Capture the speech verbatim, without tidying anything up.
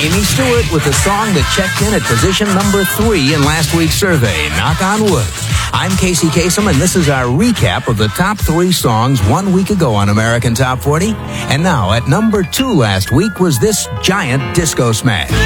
Amy Stewart with the song that checked in at position number three in last week's survey, Knock on Wood. I'm Casey Kasem, and this is our recap of the top three songs one week ago on American Top forty. And now, at number two last week was this giant disco smash.